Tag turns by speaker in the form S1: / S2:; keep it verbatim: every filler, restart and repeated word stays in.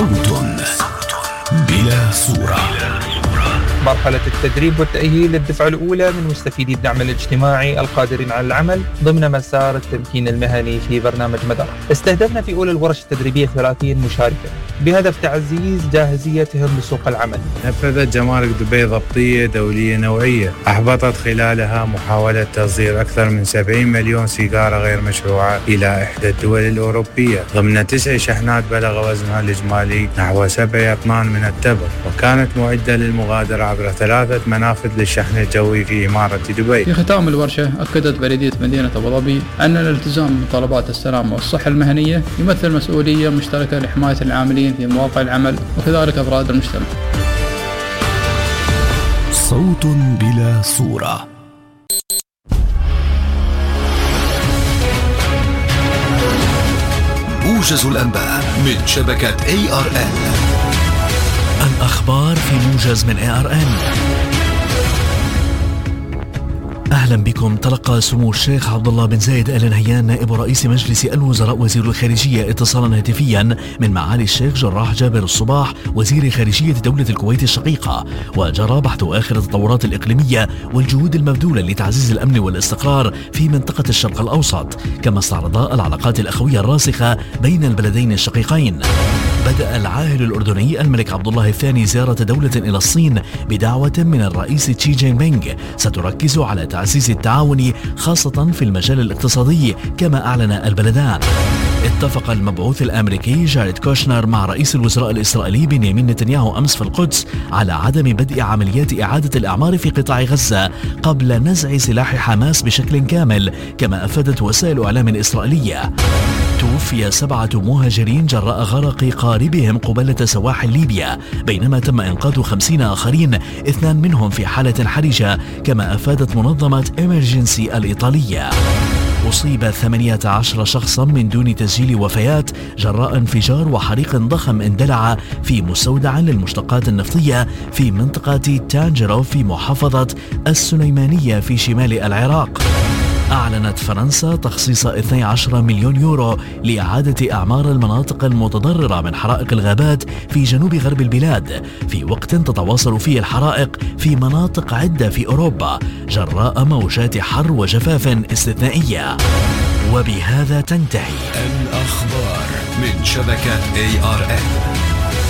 S1: صوت بلا صورة.
S2: مرحلة التدريب والتأهيل للدفعة الأولى من مستفيدي الدعم الاجتماعي القادرين على العمل ضمن مسار التمكين المهني في برنامج مدار. استهدفنا في أولى الورش التدريبية ثلاثين مشاركا بهدف تعزيز جاهزيتهم لسوق العمل.
S3: نفذت جمارك دبي ضبطية دولية نوعية أحبطت خلالها محاولة تصدير أكثر من سبعين مليون سيجارة غير مشروعة إلى إحدى الدول الأوروبية ضمن تسع شحنات بلغ وزنها الإجمالي نحو سبع أطنان من التبغ، وكانت معدة للمغادرة عبر ثلاثة منافذ للشحن الجوي في إمارة دبي.
S4: في ختام الورشة أكدت بلدية مدينة أبو ظبي أن الالتزام بطلبات السلامة والصحة المهنية يمثل مسؤولية مشتركة لحماية العاملين في مواقع العمل وكذلك أفراد المجتمع.
S1: صوت بلا صورة. موجز الأنباء من شبكة إيه آر إن. الأخبار في موجز من إيه آر إن. أهلا بكم. تلقى سمو الشيخ عبد الله بن زايد آل نهيان نائب رئيس مجلس الوزراء وزير الخارجية اتصالا هاتفيا من معالي الشيخ جراح جابر الصباح وزير خارجية دولة الكويت الشقيقة، وجرى بحث آخر التطورات الإقليمية والجهود المبذولة لتعزيز الأمن والاستقرار في منطقة الشرق الأوسط، كما استعرضا العلاقات الأخوية الراسخة بين البلدين الشقيقين. بدأ العاهل الأردني الملك عبد الله الثاني زيارة دولة إلى الصين بدعوة من الرئيس تشي جين بينغ ستركز على تعزيز التعاون خاصة في المجال الاقتصادي، كما أعلن البلدان. اتفق المبعوث الأمريكي جاريد كوشنر مع رئيس الوزراء الإسرائيلي بنيامين نتنياهو أمس في القدس على عدم بدء عمليات إعادة الأعمار في قطاع غزة قبل نزع سلاح حماس بشكل كامل، كما أفادت وسائل إعلام إسرائيلية. توفي سبعة مهاجرين جراء غرق قاربهم قبالة سواحل ليبيا، بينما تم إنقاذ خمسين آخرين، اثنان منهم في حالة حرجة، كما أفادت منظمة إمرجنسي الإيطالية. أصيب ثمانية عشر شخصا من دون تسجيل وفيات جراء انفجار وحريق ضخم اندلع في مستودع للمشتقات النفطية في منطقة تانجيرو في محافظة السليمانية في شمال العراق. أعلنت فرنسا تخصيص اثني عشر مليون يورو لإعادة أعمار المناطق المتضررة من حرائق الغابات في جنوب غرب البلاد، في وقت تتواصل فيه الحرائق في مناطق عدة في أوروبا جراء موجات حر وجفاف استثنائية. وبهذا تنتهي الأخبار من شبكة إيه آر إن.